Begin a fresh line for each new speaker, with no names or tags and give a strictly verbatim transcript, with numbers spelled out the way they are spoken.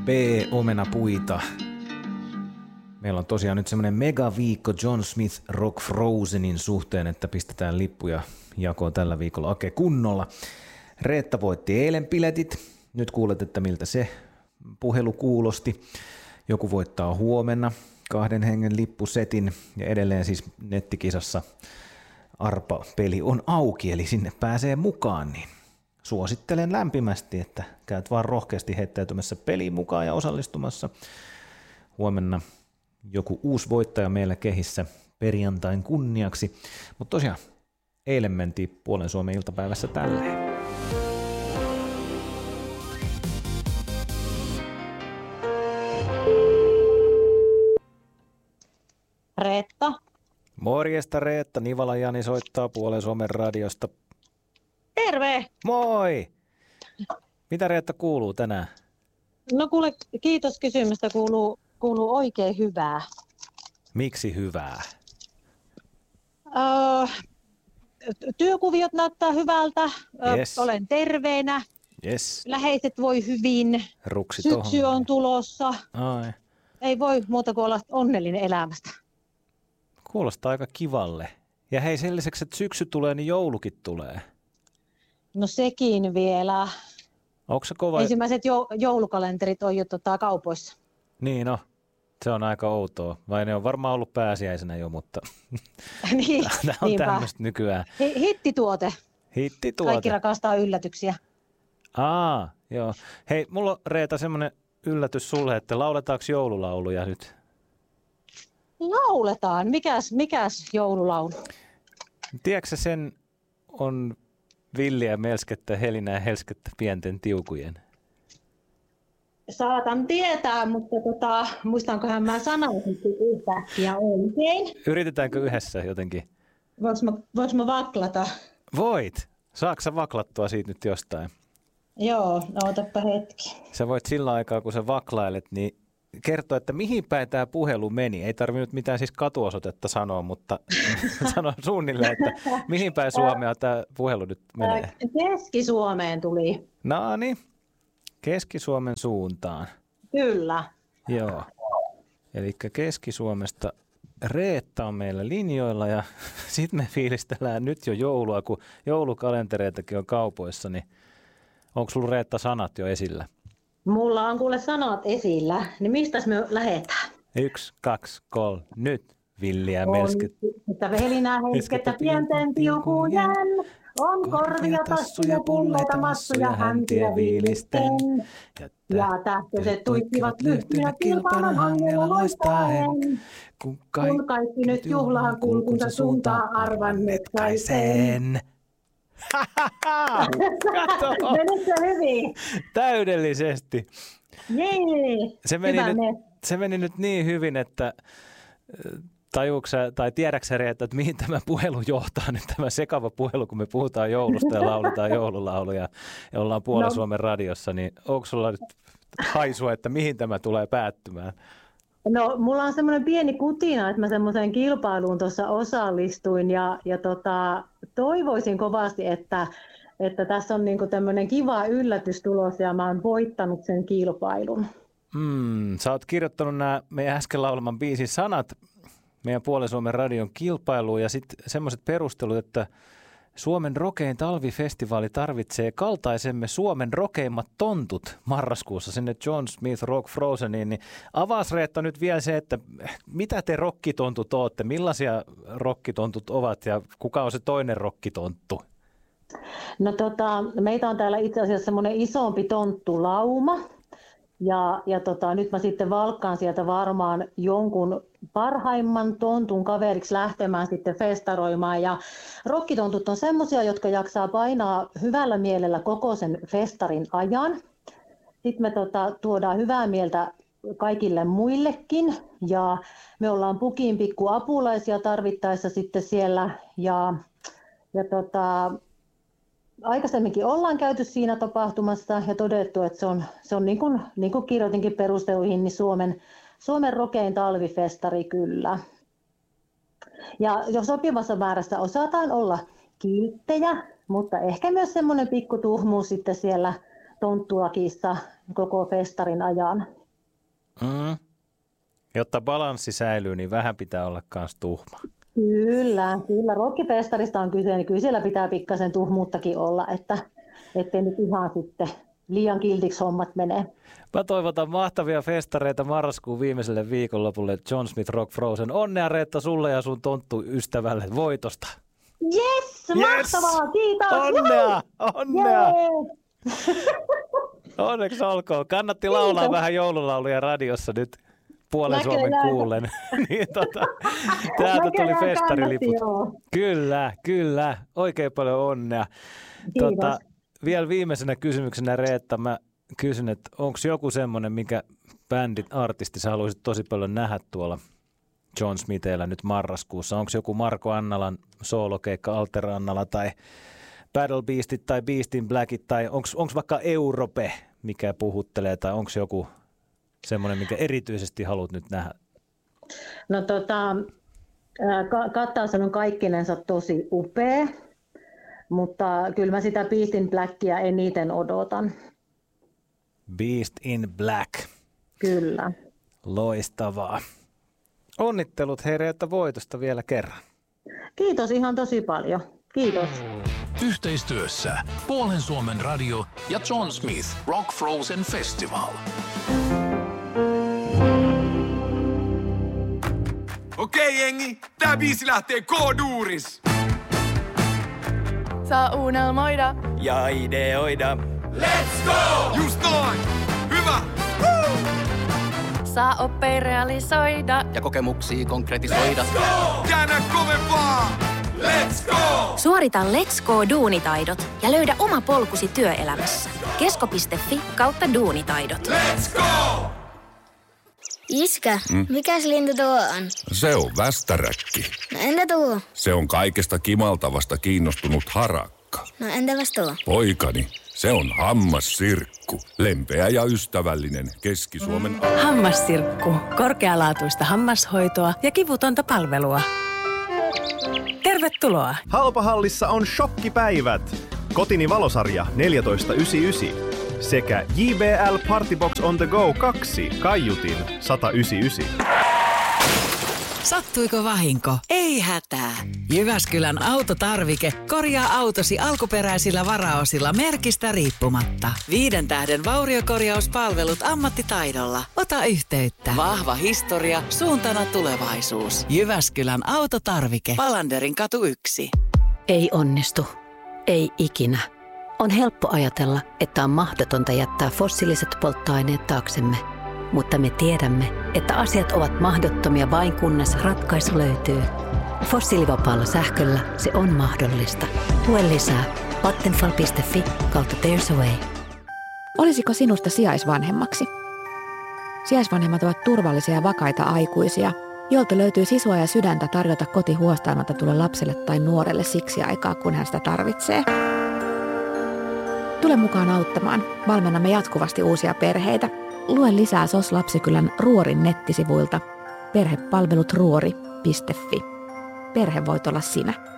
B-omenapuita. Meillä on tosiaan nyt semmoinen megaviikko John Smith Rock Frozenin suhteen, että pistetään lippuja jakoon tällä viikolla Ake kunnolla. Reetta voitti eilen piletit. Nyt kuulet, että miltä se puhelu kuulosti. Joku voittaa huomenna kahden hengen lippusetin ja edelleen siis nettikisassa arpa-peli on auki, eli sinne pääsee mukaan, niin suosittelen lämpimästi, että käyt vaan rohkeasti heittäytymässä peliin mukaan ja osallistumassa. Huomenna joku uusi voittaja meillä kehissä perjantain kunniaksi, mutta tosiaan eilen mentiin Puolen Suomen iltapäivässä tälleen.
Reetta.
Morjesta Reetta, Nivala Jani soittaa Puolen Suomen radiosta.
Terve!
Moi! Mitä Reetta kuuluu tänään?
No kuule, kiitos kysymystä, kuuluu, kuuluu oikein hyvää.
Miksi hyvää?
Öö, työkuviot näyttää hyvältä,
Yes.
olen terveenä,
Yes.
läheiset voi hyvin,
Ruksi
syksy
tohon.
on tulossa,
Ai.
ei voi muuta kuin olla onnellinen elämästä.
Kuulostaa aika kivalle. Ja hei, sen lisäksi, että syksy tulee, niin joulukin tulee.
No sekin vielä.
Onko se kova?
Ensimmäiset jo, joulukalenterit on jo tota, kaupoissa.
Niin no, se on aika outoa. Vai ne on varmaan ollut pääsiäisenä jo, mutta
niin,
tämä on
niinpä.
tämmöistä nykyään.
Hi- Hittituote.
Hittituote.
Kaikki rakastaa yllätyksiä.
Aa, joo. Hei, mulla on Reeta semmoinen yllätys sulle, että lauletaanko joululauluja nyt?
Lauletaan. Mikäs, mikäs joululaulu?
Tiedätkö sen on villiä melskettä, helinää helskettä pienten tiukujen?
Saatan tietää, mutta tota, muistankohan mä sanoisin yhtäkkiä oikein.
Yritetäänkö yhdessä jotenkin?
Voinko mä, voinko mä vaklata?
Voit. Saatko sä vaklattua siitä nyt jostain?
Joo, no otapa hetki.
Sä voit sillä aikaa, kun sä vaklailet, niin kertoa, että mihin päin tämä puhelu meni. Ei tarvinnut mitään siis katuosoitetta sanoa, mutta sano suunnilleen, että mihin päin Suomea tämä puhelu nyt menee.
Keski-Suomeen tuli.
No niin, Keski-Suomen suuntaan.
Kyllä.
Joo, eli Keski-Suomesta Reetta on meillä linjoilla ja sitten me fiilistellään nyt jo joulua, kun joulukalentereitakin on kaupoissa, niin onko sulla Reetta sanat jo esillä?
Mulla on kuule sanat esillä, niin mistäs me lähdetään?
Yksi, kaksi, kolme, nyt villiä
On,
melskettä.
että velinää heiskettä pienten tiukujen, on korvia, tassuja, pulleita, massuja, häntiä viilisten. Ja tähtöiset tuikkivat lyhtyä kilpailun hangella loistaen.
Kun
Kun kaikki nyt juhlaan kulkunsa suuntaa arvanneet kai sen.
Kato!
Menikö hyvin?
Täydellisesti.
Jee,
Se meni,
hyvä
nyt,
me.
se meni nyt niin hyvin, että tajuuksä, tai tiedäksä Reetta, että mihin tämä puhelu johtaa, nyt tämä sekava puhelu, kun me puhutaan joulusta ja lauletaan joululauluja ja ollaan Puolen
No.
Suomen radiossa, niin onko sulla nyt haisua, että mihin tämä tulee päättymään?
No, mulla on semmoinen pieni kutina, että mä semmoiseen kilpailuun tuossa osallistuin ja, ja tota, toivoisin kovasti, että, että tässä on niinku tämmöinen kiva yllätys tulos ja mä oon voittanut sen kilpailun.
Mm, sä oot kirjoittanut nämä meidän äsken laulaman biisin sanat meidän Puolen Suomen radion kilpailuun ja sitten semmoiset perustelut, että Suomen rokein talvifestivaali tarvitsee kaltaisemme Suomen rokeimmat tontut marraskuussa sinne John Smith Rock Frozeniin. Niin avaas Reetta nyt vielä se, että mitä te rokkitontut ootte, millaisia rokkitontut ovat ja kuka on se toinen rokkitonttu?
No tota, meitä on täällä itse asiassa semmoinen isompi tonttulauma. Ja, ja tota, nyt mä sitten valkkaan sieltä varmaan jonkun parhaimman tontun kaveriksi lähtemään sitten festaroimaan. Ja rokkitontut on semmoisia, jotka jaksaa painaa hyvällä mielellä koko sen festarin ajan. Sitten me tota, tuodaan hyvää mieltä kaikille muillekin. Ja me ollaan pukin pikku apulaisia tarvittaessa sitten siellä. Ja, ja tota, aikaisemminkin ollaan käyty siinä tapahtumassa ja todettu, että se on, se on niin kuin, niin kuin kirjoitinkin perusteluihin, niin Suomen, Suomen rokein talvifestari kyllä. Ja jo sopivassa määrässä osataan olla kilttejä, mutta ehkä myös semmoinen pikku tuhmuus sitten siellä tonttulakissa koko festarin ajan.
Mm. Jotta balanssi säilyy, niin vähän pitää olla myös tuhma.
Kyllä, kyllä. Rokkifestarista on kyse, niin kyllä siellä pitää pikkasen tuhmuuttakin olla, että ettei nyt ihan sitten liian kiltiksi hommat menee.
Mä toivotan mahtavia festareita marraskuun viimeiselle viikonlopulle John Smith Rock Frozen. Onnea Reetta sulle ja sun tonttu-ystävälle voitosta.
Yes, yes! Mahtavaa, kiitos!
Onnea, onnea!
Yeah.
Onneksi olkoon. Kannatti laulaa kiitos. Vähän joululauluja radiossa nyt puolen Näköjään. Suomen kuulen. niin, tota, täältä tuli festariliput. Kyllä, kyllä. Oikein paljon onnea. Tota, vielä viimeisenä kysymyksenä Reetta, mä kysyn, että onko joku semmoinen, mikä bändit, artisti sä haluaisit tosi paljon nähdä tuolla John Smithillä nyt marraskuussa? Onko joku Marko Annalan soolokeikka Alter Annala tai Battle Beastit tai Beast in Blackit tai onko vaikka Europe, mikä puhuttelee tai onko joku semmoinen, mikä erityisesti haluat nyt nähdä?
No tota, kattaus on kaikkinensa tosi upea, mutta kyllä mä sitä Beast in Blackia eniten odotan.
Beast in Black.
Kyllä.
Loistavaa. Onnittelut hei Reetta voitosta vielä kerran.
Kiitos ihan tosi paljon. Kiitos.
Yhteistyössä Puolen Suomen Radio ja John Smith Rock Frozen Festival.
Okei jengi, tää biisi lähtee K-duuris.
Saa unelmoida
ja ideoida.
Let's go! Just noin! Hyvä! Woo!
Saa oppia realisoida
ja kokemuksia konkretisoida.
Let's go! Käännä kovempaa! Let's go!
Suorita Let's Go -duunitaidot ja löydä oma polkusi työelämässä. Kesko piste fi kautta duunitaidot.
Let's go!
Iskä, mm? mikäs lintu tuo on?
Se on västäräkki.
No entä tuo?
Se on kaikesta kimaltavasta kiinnostunut harakka.
No entäpäs tuo?
Poikani, se on hammassirkku. Lempeä ja ystävällinen Keski-Suomen...
Hammassirkku. Korkealaatuista hammashoitoa ja kivutonta palvelua. Tervetuloa!
Halpahallissa on shokkipäivät. Kotini valosarja neljätoista yhdeksänkymmentäyhdeksän sekä J B L Partybox on the go kaksi kaiutin sata yhdeksänkymmentäyhdeksän.
Sattuiko vahinko? Ei hätää. Jyväskylän autotarvike korjaa autosi alkuperäisillä varaosilla merkistä riippumatta. Viiden tähden vauriokorjauspalvelut ammattitaidolla. Ota yhteyttä. Vahva historia, suuntana tulevaisuus. Jyväskylän autotarvike. Palanderin katu yksi.
Ei onnistu. Ei ikinä. On helppo ajatella, että on mahdotonta jättää fossiiliset polttoaineet taaksemme. Mutta me tiedämme, että asiat ovat mahdottomia vain kunnes ratkaisu löytyy. Fossiilivapaalla sähköllä se on mahdollista. Lue lisää vattenfall piste fi kautta there's a way.
Olisiko sinusta sijaisvanhemmaksi? Sijaisvanhemmat ovat turvallisia ja vakaita aikuisia, joilta löytyy sisua ja sydäntä tarjota koti huostaanotetulle lapselle tai nuorelle siksi aikaa, kun hän sitä tarvitsee. Tule mukaan auttamaan. Valmennamme jatkuvasti uusia perheitä. Lue lisää S O S Lapsikylän Ruorin nettisivuilta perhepalvelut ruori piste fi. Perhe voit olla sinä.